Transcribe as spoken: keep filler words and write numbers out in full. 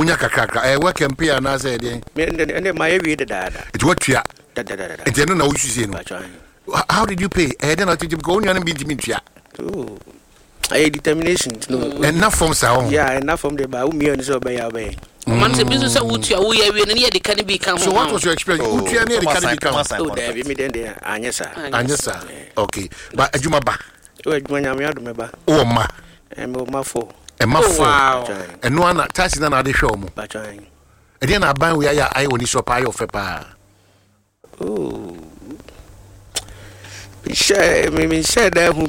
munya kakaka eh work M P and I said eh and my every dada it what ya it didn't know what you say no how did you pay eh then I think go on and be to oh I determination no enough from sound yeah enough from the ba umi on so be ya be man say business would you we are we dey can be come so what was your experience you try near the can be come oh there be me then there anyesa anyesa okay but adwuma ba o adwuma nyame adome ba o ma e me ma fo e ma fo e no ana taxi na na de hwe mo ba chan e dey na ban we ya ai woni so pa ya ofe pa oh share me me share da hu